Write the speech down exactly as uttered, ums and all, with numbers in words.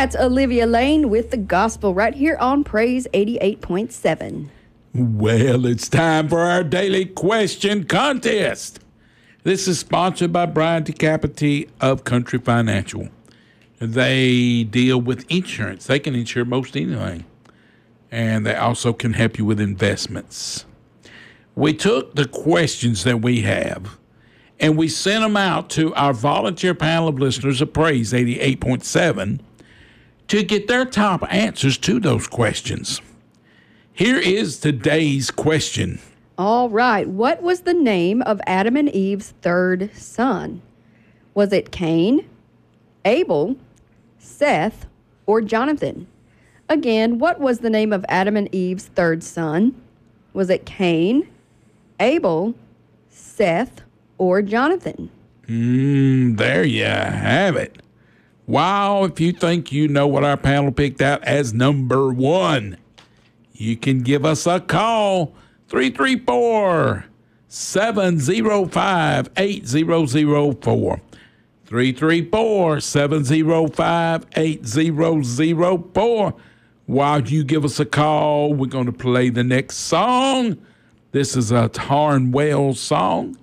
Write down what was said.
That's Olivia Lane with the gospel right here on Praise eighty-eight point seven. Well, it's time for our daily question contest. This is sponsored by Brian DeCapity of Country Financial. They deal with insurance. They can insure most anything. And they also can help you with investments. We took the questions that we have and we sent them out to our volunteer panel of listeners of Praise eighty-eight point seven to get their top answers to those questions. Here is today's question. All right. What was the name of Adam and Eve's third son? Was it Cain, Abel, Seth, or Jonathan? Again, what was the name of Adam and Eve's third son? Was it Cain, Abel, Seth, or Jonathan? Mm, there you have it. Wow, if you think you know what our panel picked out as number one, you can give us a call, three three four, seven zero five, eight zero zero four. three three four, seven zero five, eight zero zero four. While you give us a call, we're going to play the next song. This is a Tarn Wells song.